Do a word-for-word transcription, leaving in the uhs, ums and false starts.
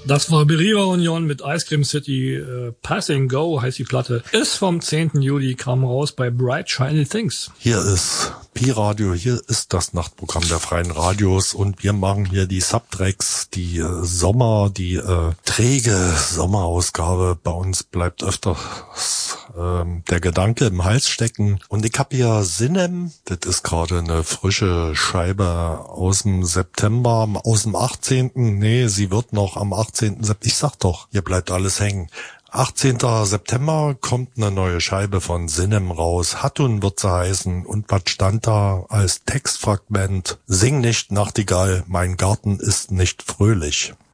Das war Beriva Union mit Ice Cream City. Äh, Passing Go heißt die Platte. Ist vom zehnten Juli, kam raus bei Bright Shiny Things. Hier ist Pi-Radio, hier ist das Nachtprogramm der Freien Radios und wir machen hier die Subtracks, die äh, Sommer, die äh, träge Sommerausgabe. Bei uns bleibt öfter äh, der Gedanke im Hals stecken. Und ich habe hier Sinem, das ist gerade eine frische Scheibe aus dem September, aus dem achtzehnten Nee, sie wird noch am achtzehnten September, ich sag doch, hier bleibt alles hängen. achtzehnten September kommt eine neue Scheibe von Sinem raus. Hatun wird sie heißen. Und was stand da als Textfragment? Sing nicht, Nachtigall, mein Garten ist nicht fröhlich.